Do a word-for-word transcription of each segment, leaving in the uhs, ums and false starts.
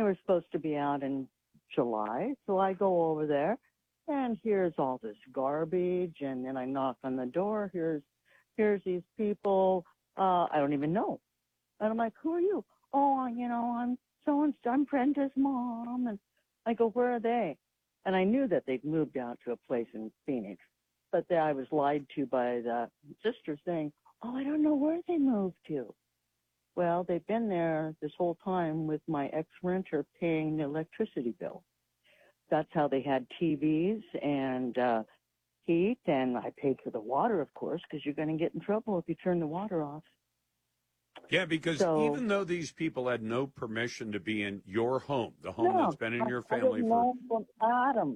were supposed to be out in July, so I go over there, and here's all this garbage, and then I knock on the door. Here's here's these people uh, I don't even know, and I'm like, who are you? Oh, you know, I'm so and so. I'm Brenda's mom, and I go, where are they? And I knew that they'd moved out to a place in Phoenix, but then I was lied to by the sister saying, oh, I don't know where they moved to. Well, they've been there this whole time with my ex-renter paying the electricity bill. That's how they had T Vs and uh, heat, and I paid for the water, of course, because you're going to get in trouble if you turn the water off. Yeah, because so, even though these people had no permission to be in your home, the home no, that's been in I, your I family didn't for... know from Adam.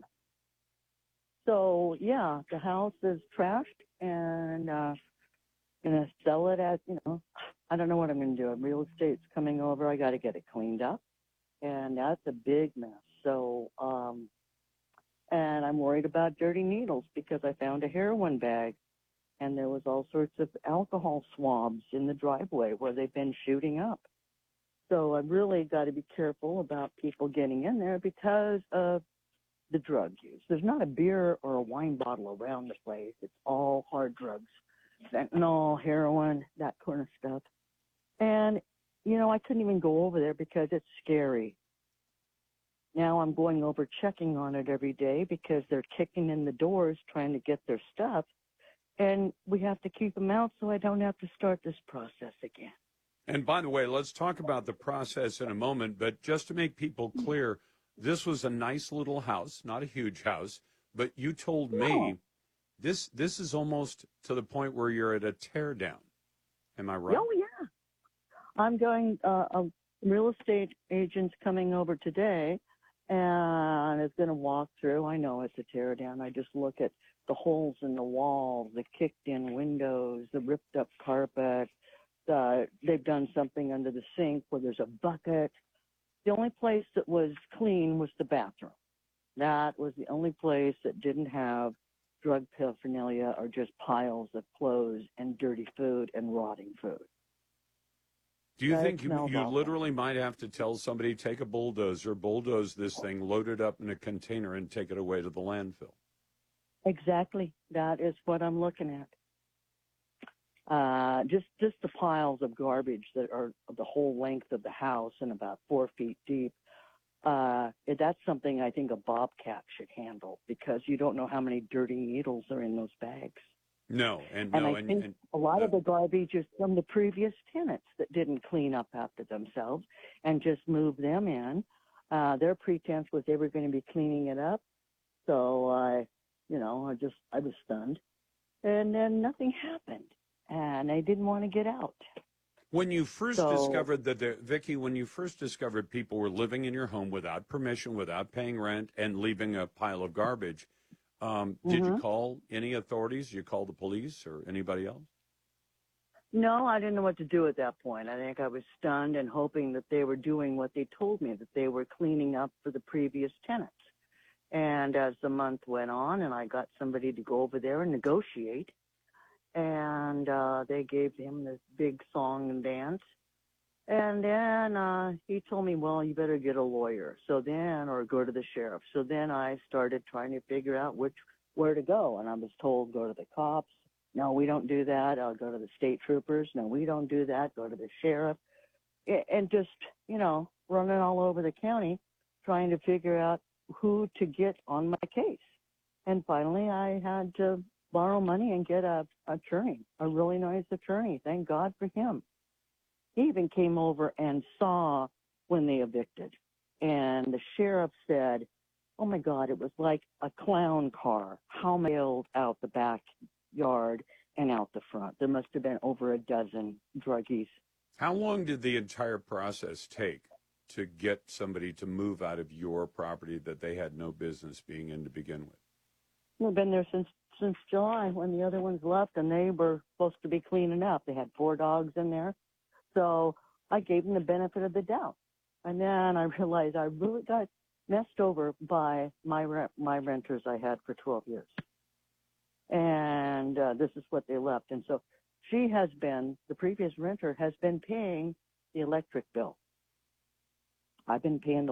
So, yeah, the house is trashed, and uh, going to sell it at, you know, I don't know what I'm going to do. Real estate's coming over. I got to get it cleaned up, and that's a big mess. So, um, and I'm worried about dirty needles because I found a heroin bag, and there was all sorts of alcohol swabs in the driveway where they've been shooting up. So I've really got to be careful about people getting in there because of the drug use. There's not a beer or a wine bottle around the place. It's all hard drugs, fentanyl, heroin, that kind of stuff. And, you know, I couldn't even go over there because it's scary. Now I'm going over checking on it every day because they're kicking in the doors trying to get their stuff. And we have to keep them out so I don't have to start this process again. And by the way, let's talk about the process in a moment, but just to make people clear, this was a nice little house, not a huge house, but you told No. me this this is almost to the point where you're at a tear down. Am I right? Oh, yeah. I'm going, uh, a real estate agent's coming over today and is going to walk through. I know it's a tear down. I just look at the holes in the walls, the kicked in windows, the ripped up carpet. Uh, they've done something under the sink where there's a bucket. The only place that was clean was the bathroom. That was the only place that didn't have drug paraphernalia or just piles of clothes and dirty food and rotting food. Do you That think you, smells you awful. literally might have to tell somebody, take a bulldozer, bulldoze this thing, load it up in a container, and take it away to the landfill? Exactly. That is what I'm looking at. Uh, just just the piles of garbage that are the whole length of the house and about four feet deep. Uh, that's something I think a bobcat should handle because you don't know how many dirty needles are in those bags. No, and And no, I and, think and a lot the, of the garbage is from the previous tenants that didn't clean up after themselves and just moved them in. Uh, their pretense was they were going to be cleaning it up. So I, you know, I just, I was stunned. And then nothing happened. And I didn't want to get out. When you first so, discovered that, the, Vicki, when you first discovered people were living in your home without permission, without paying rent, and leaving a pile of garbage, um, mm-hmm. did you call any authorities? Did you call the police or anybody else? No, I didn't know what to do at that point. I think I was stunned and hoping that they were doing what they told me, that they were cleaning up for the previous tenants. And as the month went on and I got somebody to go over there and negotiate, and uh, they gave him this big song and dance. And then uh, he told me, well, you better get a lawyer. So then, or go to the sheriff. So then I started trying to figure out which where to go. And I was told, go to the cops. No, we don't do that. I'll go to the state troopers. No, we don't do that. Go to the sheriff. And just, you know, running all over the county trying to figure out who to get on my case. And finally, I had to borrow money and get a attorney, a really nice attorney. Thank God for him. He even came over and saw when they evicted. And the sheriff said, oh, my God, it was like a clown car, how mailed out the backyard and out the front. There must have been over a dozen druggies. How long did the entire process take to get somebody to move out of your property that they had no business being in to begin with? We've been there since since July when the other ones left, and they were supposed to be cleaning up. They had four dogs in there. So I gave them the benefit of the doubt. And then I realized I really got messed over by my rent, my renters I had for twelve years. And uh, this is what they left. And so she has been, the previous renter has been paying the electric bill. I've been paying the